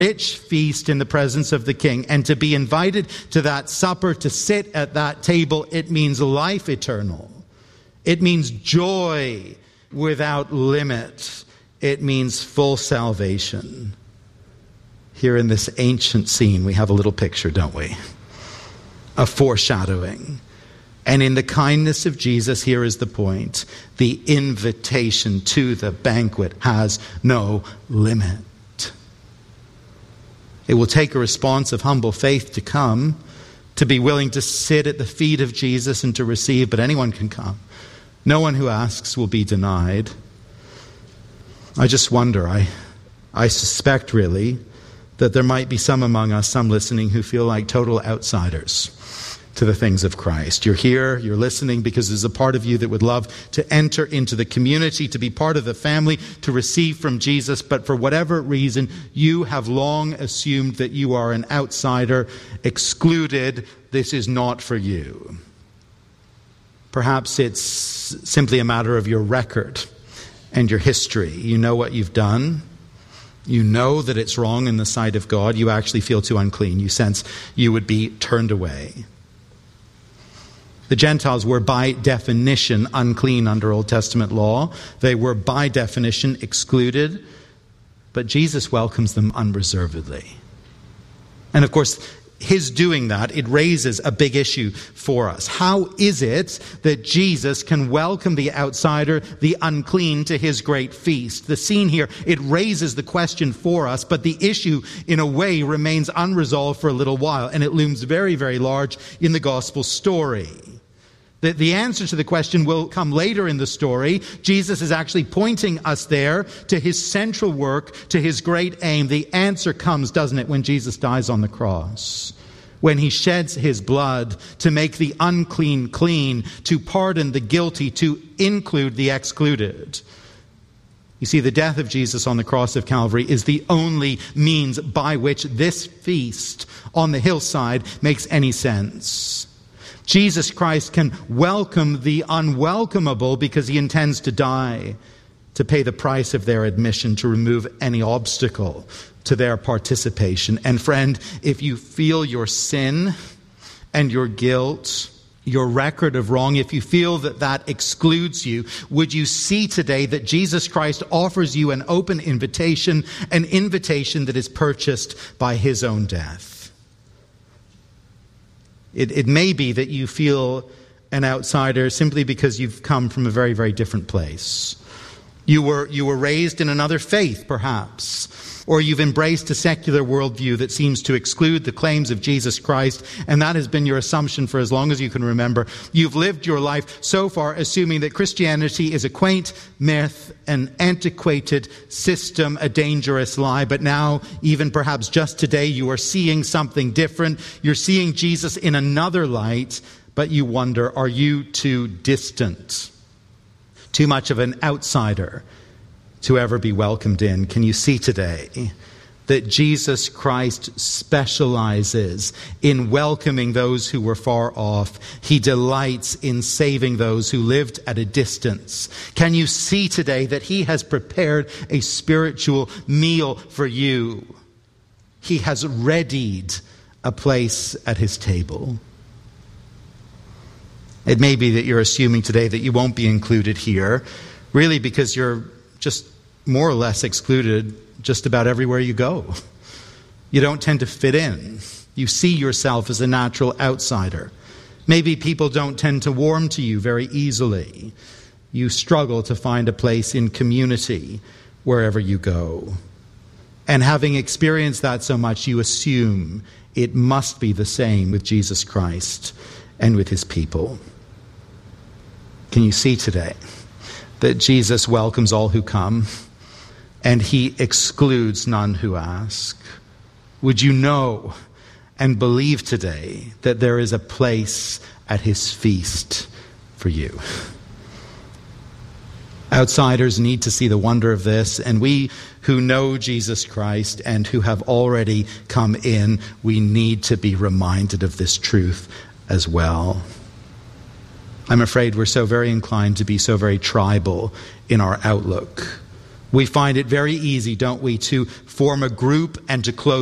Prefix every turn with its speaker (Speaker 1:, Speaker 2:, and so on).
Speaker 1: rich feast in the presence of the King. And to be invited to that supper, to sit at that table, it means life eternal. It means joy without limit. It means full salvation. Here in this ancient scene, we have a little picture, don't we? A foreshadowing. And in the kindness of Jesus, here is the point. The invitation to the banquet has no limit. It will take a response of humble faith to come, to be willing to sit at the feet of Jesus and to receive, but anyone can come. No one who asks will be denied. I just wonder, I suspect really, that there might be some among us, some listening, who feel like total outsiders to the things of Christ. You're here, you're listening because there's a part of you that would love to enter into the community, to be part of the family, to receive from Jesus, but for whatever reason, you have long assumed that you are an outsider, excluded. This is not for you. Perhaps it's simply a matter of your record and your history. You know what you've done. You know that it's wrong in the sight of God. You actually feel too unclean. You sense you would be turned away. The Gentiles were by definition unclean under Old Testament law. They were by definition excluded. But Jesus welcomes them unreservedly. And of course, his doing that, it raises a big issue for us. How is it that Jesus can welcome the outsider, the unclean, to his great feast? The scene here, it raises the question for us, but the issue, in a way, remains unresolved for a little while, and it looms very, very large in the gospel story. The answer to the question will come later in the story. Jesus is actually pointing us there to his central work, to his great aim. The answer comes, doesn't it, when Jesus dies on the cross, when he sheds his blood to make the unclean clean, to pardon the guilty, to include the excluded. You see, the death of Jesus on the cross of Calvary is the only means by which this feast on the hillside makes any sense. Jesus Christ can welcome the unwelcomable because he intends to die, to pay the price of their admission, to remove any obstacle to their participation. And friend, if you feel your sin and your guilt, your record of wrong, if you feel that that excludes you, would you see today that Jesus Christ offers you an open invitation, an invitation that is purchased by his own death? It may be that you feel an outsider simply because you've come from a very, very different place. You were raised in another faith, perhaps. Or you've embraced a secular worldview that seems to exclude the claims of Jesus Christ, and that has been your assumption for as long as you can remember. You've lived your life so far assuming that Christianity is a quaint myth, an antiquated system, a dangerous lie. But now, even perhaps just today, you are seeing something different. You're seeing Jesus in another light, but you wonder, are you too distant? Too much of an outsider to ever be welcomed in? Can you see today that Jesus Christ specializes in welcoming those who were far off? He delights in saving those who lived at a distance. Can you see today that he has prepared a spiritual meal for you? He has readied a place at his table. It may be that you're assuming today that you won't be included here, really because you're just more or less excluded just about everywhere you go. You don't tend to fit in. You see yourself as a natural outsider. Maybe people don't tend to warm to you very easily. You struggle to find a place in community wherever you go. And having experienced that so much, you assume it must be the same with Jesus Christ and with his people. Can you see today that Jesus welcomes all who come, and he excludes none who ask? Would you know and believe today that there is a place at his feast for you? Outsiders need to see the wonder of this, and we who know Jesus Christ and who have already come in, we need to be reminded of this truth as well. I'm afraid we're so very inclined to be so very tribal in our outlook. We find it very easy, don't we, to form a group and to close